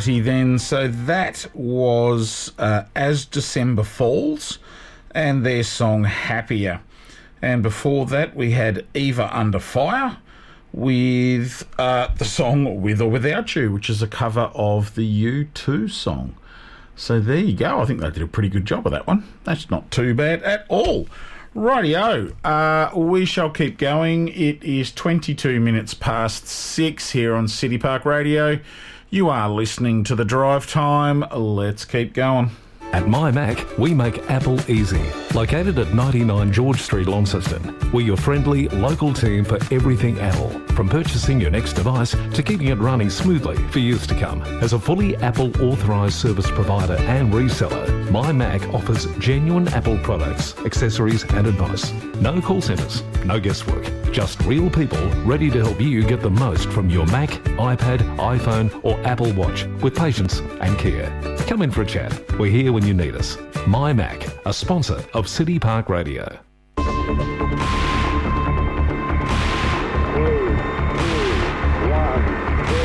Righty then, so that was As December Falls and their song Happier. And before that we had Eva Under Fire with the song With or Without You, which is a cover of the U2 song. So there you go. I think they did a pretty good job of that one. That's not too bad at all. Rightio, we shall keep going. It is 22 minutes past 6 here on City Park Radio. You are listening to The Drive Time. Let's keep going. At My Mac, we make Apple easy. Located at 99 George Street, Launceston, we're your friendly, local team for everything Apple. From purchasing your next device to keeping it running smoothly for years to come. As a fully Apple authorised service provider and reseller, My Mac offers genuine Apple products, accessories and advice. No call centres, no guesswork. Just real people ready to help you get the most from your Mac, iPad, iPhone or Apple Watch with patience and care. Come in for a chat. We're here when you need us. My Mac, a sponsor of City Park Radio.